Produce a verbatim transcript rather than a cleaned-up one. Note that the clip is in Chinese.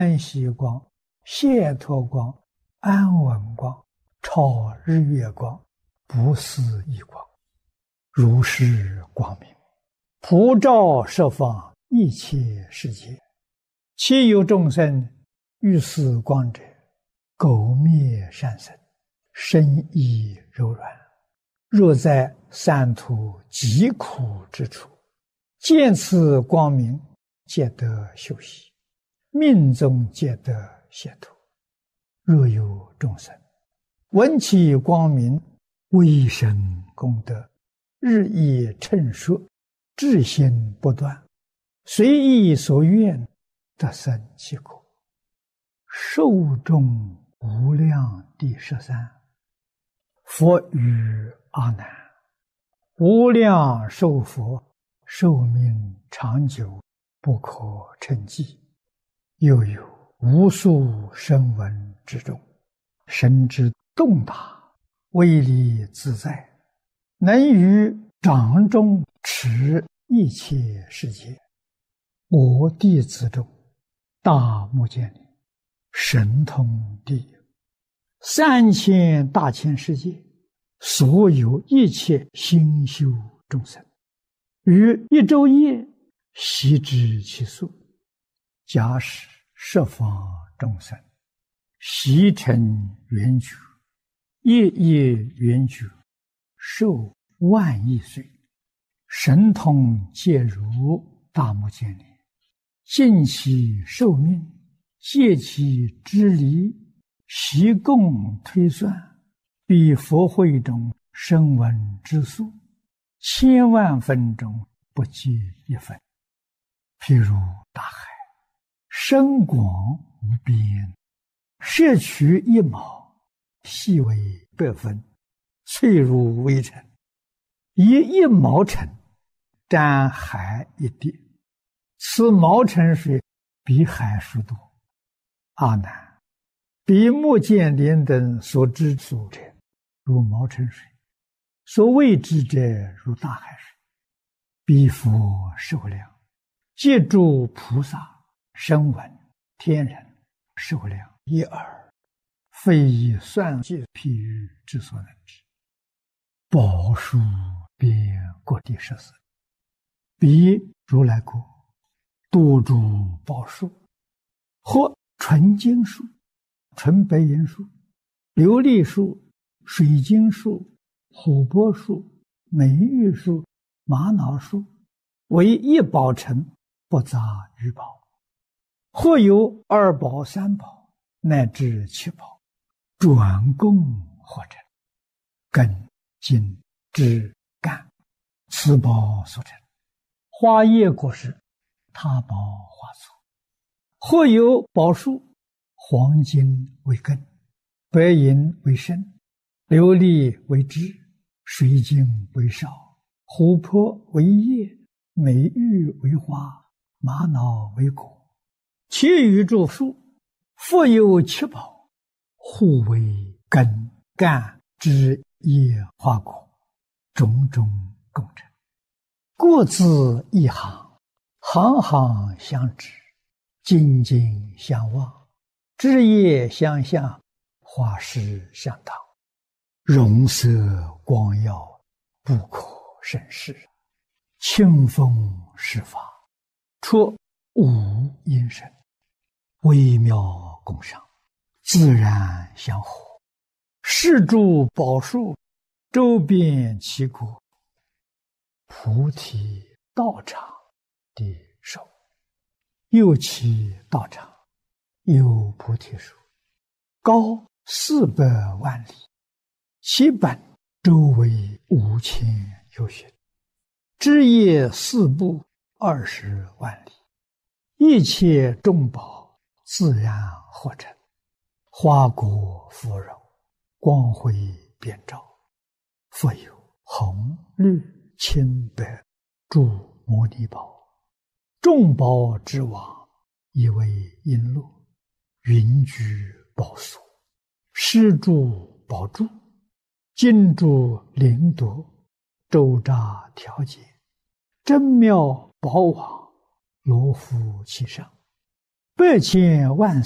安息光、解脱光、安稳光、超日月光、不思议光，如是光明，普照十方一切世界。其有众生遇此光者，苟灭善生，身意柔软。若在三途极苦之处，见此光明，皆得休息，命中皆得解脱。若有众生闻其光明，微生功德，日益称说，至心不断，随意所愿，得生其果。寿终无量第十三。佛语阿难：无量寿佛，寿命长久，不可称计。又有无数声闻之中，神之重大，威力自在，能于掌中持一切世界。我弟子中，大目犍连神通第一，三千大千世界所有一切心修众生，于一昼夜悉知其数。假使十方众生悉成圆觉，夜夜圆觉，寿万亿岁，神通皆如大目犍连，尽其寿命，借其之离，悉共推算，比佛会中声闻之数，千万分中不计一分。譬如大海，深广无边，摄取一毛，细为百分，脆如微尘，以一毛尘沾海一滴，此毛尘水比海数多。阿难，比目犍连等所知所者，如毛尘水；所未知者，如大海水。彼佛寿量，借诸菩萨、声闻、天人寿量一耳，非以算计譬喻之所能知。宝树遍各地十四，彼如来国多诸宝树，或纯金树、纯白银树、琉璃树、水晶树、琥珀树、美玉树、玛瑙树，为一宝城，不杂于宝。或有二宝、三宝，乃至七宝，转供或成，根、茎、枝、干，此宝所成。花叶果实，他宝花簇。或有宝树，黄金为根，白银为身，琉璃为枝，水晶为梢，琥珀为叶，美玉为花，玛瑙为果。其余诸树，复有七宝，互为根、干、枝、叶、花、果，种种共成，各自一行，行行相知，紧紧相望，枝叶相向，花实相当，容色光耀，不可胜视。清风施法，出无因声，微妙共赏，自然相合。是诸宝树，周遍其国。菩提道场的手，右其道场，有菩提树，高四百万里，其本周围五千由旬，枝叶四部二十万里，一切众宝自然合成，花果芙蓉，光辉遍照。复有红、绿、青、白诸摩尼宝，众宝之王，以为璎珞，云居宝所，施诸宝柱，金珠灵夺，周匝调节，真妙宝网，罗敷其上。 百千万